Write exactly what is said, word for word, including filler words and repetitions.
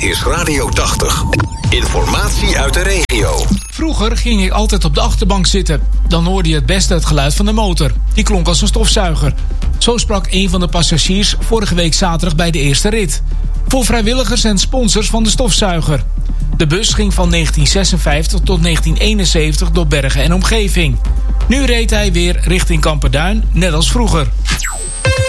Dit is Radio tachtig. Informatie uit de regio. Vroeger ging ik altijd op de achterbank zitten. Dan hoorde je het beste het geluid van de motor. Die klonk als een stofzuiger. Zo sprak een van de passagiers vorige week zaterdag bij de eerste rit. Voor vrijwilligers en sponsors van de stofzuiger. De bus ging van negentien zesenvijftig tot negentien eenenzeventig door Bergen en omgeving. Nu reed hij weer richting Kamperduin, net als vroeger.